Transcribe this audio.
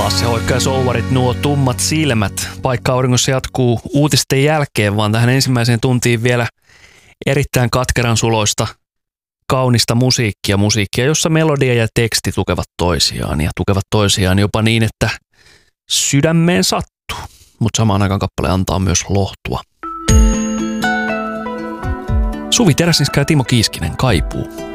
Lasse Hoikka ja Souvarit, nuo tummat silmät. Paikka auringossa jatkuu uutisten jälkeen, vaan tähän ensimmäiseen tuntiin vielä erittäin katkeran suloista, kaunista musiikkia, jossa melodia ja teksti tukevat toisiaan jopa niin, että sydämeen sattuu, mutta samaan aikaan kappale antaa myös lohtua. Suvi Teräsniska ja Timo Kiiskinen, Kaipuu.